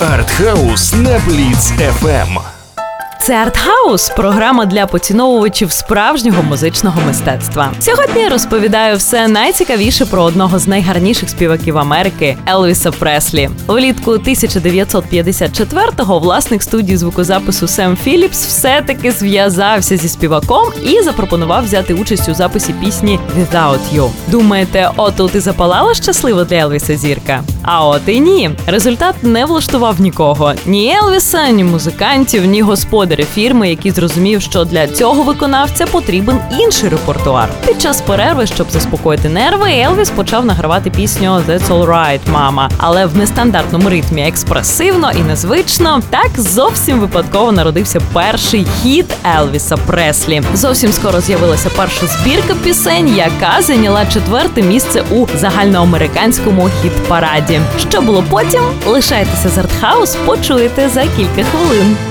Артхаус на Бліц FM. Це Артхаус – програма для поціновувачів справжнього музичного мистецтва. Сьогодні я розповідаю все найцікавіше про одного з найгарніших співаків Америки – Елвіса Преслі. Влітку 1954-го власник студії звукозапису Сем Філіпс все-таки зв'язався зі співаком і запропонував взяти участь у записі пісні «Without You». Думаєте, отут і запалала щаслива для Елвіса зірка? А от і ні. Результат не влаштував нікого. Ні Елвіса, ні музикантів, ні господарів фірми, який зрозумів, що для цього виконавця потрібен інший репертуар. Під час перерви, щоб заспокоїти нерви, Елвіс почав награвати пісню «That's all right, Mama», але в нестандартному ритмі, експресивно і незвично. Так зовсім випадково народився перший хіт Елвіса Преслі. Зовсім скоро з'явилася перша збірка пісень, яка зайняла 4-те місце у загальноамериканському хіт-параді. Що було потім? Лишайтеся з Артхаус, почуєте за кілька хвилин.